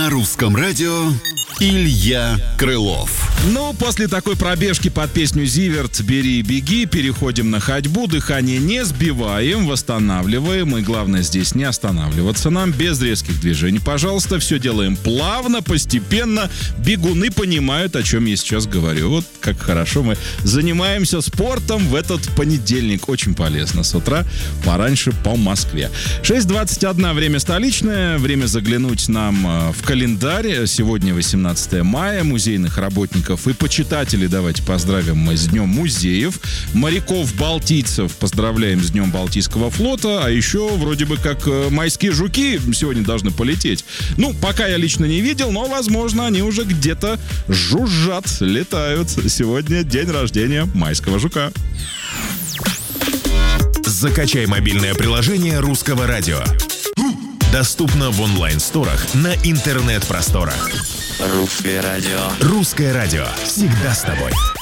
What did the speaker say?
На русском радио Илья Крылов. Ну, после такой пробежки под песню «Зиверт, бери и беги» переходим на ходьбу, дыхание не сбиваем, восстанавливаем. И главное здесь не останавливаться нам, без резких движений. Пожалуйста, все делаем плавно, постепенно. Бегуны понимают, о чем я сейчас говорю. Вот как хорошо мы занимаемся спортом в этот понедельник. Очень полезно с утра, пораньше по Москве. 6:21, время столичное. Время заглянуть нам в календарь. Сегодня 18 мая. Музейных работников и почитателей давайте поздравим мы с Днем музеев. Моряков-балтийцев поздравляем с Днем Балтийского флота. А еще вроде бы как майские жуки сегодня должны полететь. Ну, пока я лично не видел, но, возможно, они уже где-то жужжат, летают. Сегодня день рождения майского жука. Закачай мобильное приложение «Русского радио». Доступно в онлайн-сторах на интернет-просторах. Русское радио. «Русское радио» всегда с тобой.